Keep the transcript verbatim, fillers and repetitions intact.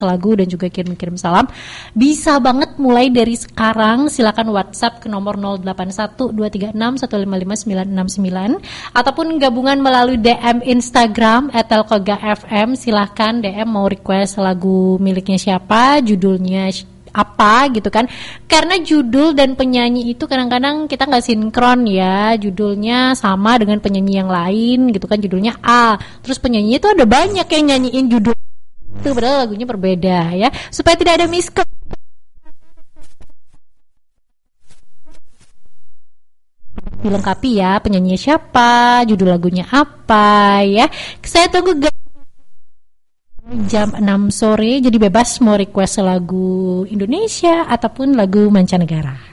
lagu dan juga kirim-kirim salam, bisa banget mulai dari sekarang. Silakan WhatsApp ke nomor nol delapan satu dua tiga enam satu lima lima sembilan enam sembilan ataupun gabungan melalui D M Instagram at telkoga F M. Silakan D M mau request lagu miliknya siapa, judulnya apa gitu kan, karena judul dan penyanyi itu kadang-kadang kita nggak sinkron ya, judulnya sama dengan penyanyi yang lain gitu kan, judulnya A, terus penyanyi itu ada banyak yang nyanyiin judul itu padahal lagunya berbeda ya, supaya tidak ada miskom. Dilengkapi ya, penyanyinya siapa, judul lagunya apa ya. Saya tunggu jam enam sore, jadi bebas mau request lagu Indonesia ataupun lagu mancanegara.